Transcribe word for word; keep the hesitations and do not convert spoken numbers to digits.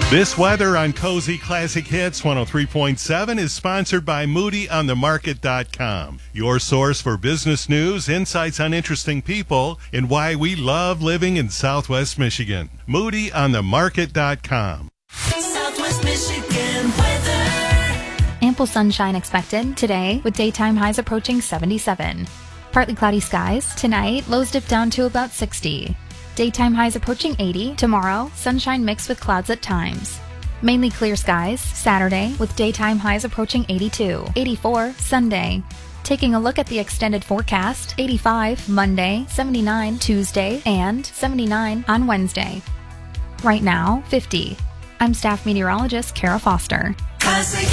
This weather on Cozy Classic Hits one oh three point seven is sponsored by Moody on the Market dot com, your source for business news, insights on interesting people, and why we love living in Southwest Michigan. Moody on the Market dot com. Southwest Michigan weather. Ample sunshine expected today with daytime highs approaching seventy-seven. Partly cloudy skies. Tonight, lows dip down to about sixty. Daytime highs approaching eighty. Tomorrow, sunshine mixed with clouds at times. Mainly clear skies. Saturday, with daytime highs approaching eighty-two. eighty-four Sunday. Taking a look at the extended forecast, eighty-five Monday, seventy-nine Tuesday, and seventy-nine on Wednesday. Right now, fifty. I'm staff meteorologist Kara Foster. Classic